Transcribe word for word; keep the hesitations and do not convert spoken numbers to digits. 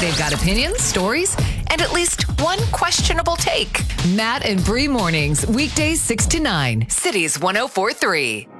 They've got opinions, stories, and at least one questionable take. Matt and Bree Mornings, weekdays six to nine, Cities one oh four three.